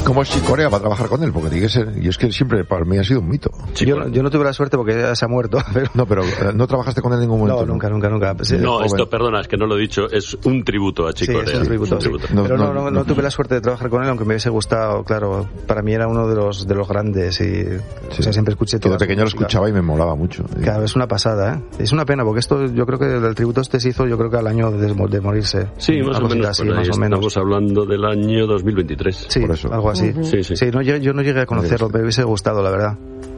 ¿Cómo es Chicorea para trabajar con él? Porque tiene que ser, y es que siempre para mí ha sido un mito. Yo no tuve la suerte porque ya se ha muerto. Pero... No, pero ¿no trabajaste con él en ningún momento? No, nunca. Sí, no, esto, perdona, es que no lo he dicho, es un tributo a Chicorea. Sí, es un tributo. Pero no tuve la suerte de trabajar con él, aunque me hubiese gustado, claro, para mí era uno de los grandes y o sea, siempre escuché todo. De pequeño lo escuchaba y me molaba mucho. Claro, es una pasada, ¿eh? Es una pena, porque esto, yo creo que el tributo este se hizo, yo creo que al año de morirse. Sí, más o menos. Así, más o menos. Estamos hablando del año 2023. Sí, por eso. Algo así. Sí. Sí, no, yo no llegué a conocerlo, me hubiese gustado, la verdad.